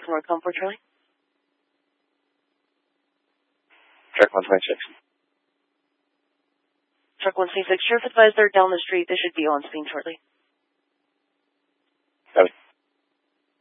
North Comfort, Charlie. Truck 126. Truck 126, Sheriff advised they're down the street. They should be on scene shortly.